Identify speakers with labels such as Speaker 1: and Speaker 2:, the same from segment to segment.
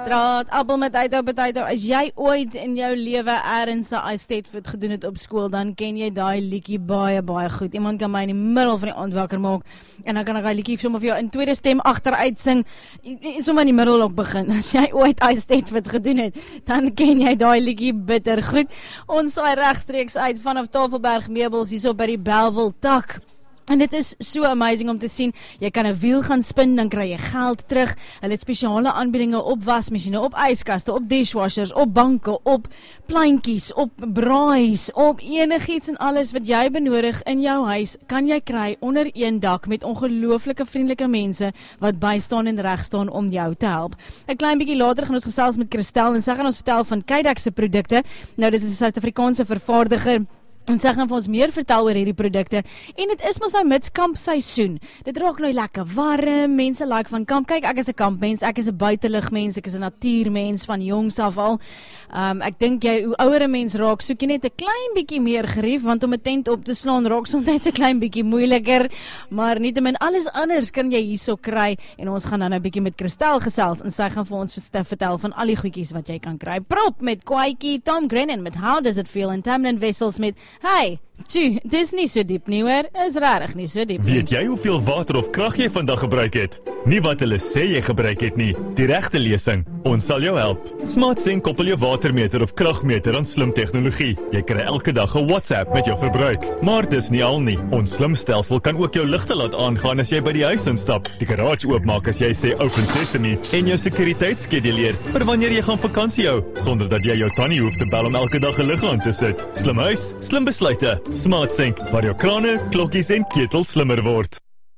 Speaker 1: straat, appel met potato. As jy ooit in jou lewe ergens 'n ice statefoot gedoen het op skool, dan ken jy daai liedjie baie goed. Iemand kan my in die middel van die aand wakker maak en dan kan ek daai liedjie sommer vir jou in tweede stem agteruit sing, sommer in die middel ook begin. As jy ooit ice statefoot gedoen het, dan ken jy daai liedjie bitter goed. Ons saai regstreeks uit vanaf Tafelberg Meubels hierso by die Bellville tak. En dit is so amazing om te sien, jy kan 'n wiel gaan spin, dan kry jy geld terug. Hulle het spesiale aanbiedinge op wasmasjiene, op yskaste, op dishwashers, op banke, op plantjies, op braais, op enigiets en alles wat jy benodig in jou huis, kan jy kry onder een dak met ongelooflike vriendelike mense wat bystaan en reg staan om jou te help. 'n Klein bietjie later gaan ons gesels met Christel en sy gaan ons vertel van Kydex se produkte. Nou dit is 'n Suid-Afrikaanse vervaardiger. En sy gaan vir ons meer vertel oor hierdie produkte. En dit is mos nou midskampseisoen. Dit raak nou lekker warm. Mense like van kamp. Kyk, ek is 'n kampmens, ek is 'n buitelugmens, ek is 'n natuurmens van jongs af al. Ek dink jy hoe ouer 'n mens raak, soek jy net 'n klein bietjie meer gerief, want om 'n tent op te slaan raak soms 'n klein bietjie moeiliker. Maar nietemin alles anders kan jy hierso kry. En ons gaan dan 'n bietjie met Christel gesels en sy gaan vir ons vertel van al die goedjies wat jy kan kry. Prop met Kwaitjie, Tom Grennan met How Does It Feel en Tamlin Wessels met Hey, dis nie so diep nie hoor, is regtig nie so diep nie.
Speaker 2: Weet jy hoeveel water of krag jy vandag gebruik het? Nie wat hulle sê jy gebruik het nie, die regte lesing. Ons sal jou help. SmartSync koppel jou watermeter of kragmeter aan slim tegnologie. Jy kry elke dag 'n WhatsApp met jou verbruik. Maar dis nie al nie. Ons slim stelsel kan ook jou ligte laat aangaan as jy by die huis instap, die garage oopmaak as jy sê Open Sesame en jou sekuriteitsskeduleer vir wanneer jy gaan vakansie hou, sonder dat jy jou tannie hoef te bel om elke dag 'n lig aan te sit. Slim huis, slim besluite. SmartSync, waar jou krane, klokkies en ketels slimmer word.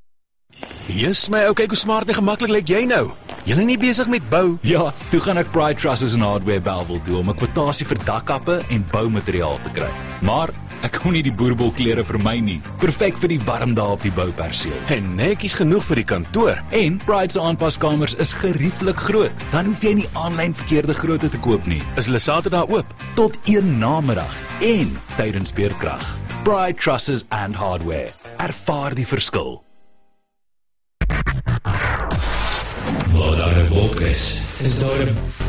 Speaker 3: Yes, my ou, kyk hoe smart en gemaklik lyk jy nou. Julle nie besig met bou?
Speaker 4: Ja, toe gaan ek Pride Trusses and Hardware Bellville toe om 'n kwotasie vir dakkappe en boumateriaal te kry. Maar ek kon nie die boerbolklere vir my nie. Perfek vir die warm dae op die bouperseel.
Speaker 3: En netjies genoeg vir die kantoor.
Speaker 4: En Pride se aanpaskamers is gerieflik groot. Dan hoef jy nie aanlyn verkeerde grootte te koop nie.
Speaker 3: Is hulle Saterdag oop?
Speaker 4: Tot 1 namiddag en tydens beerkrag. Pride Trusses and Hardware. Ervaar die verskil.
Speaker 5: Waar daar 'n wolk is daar 'n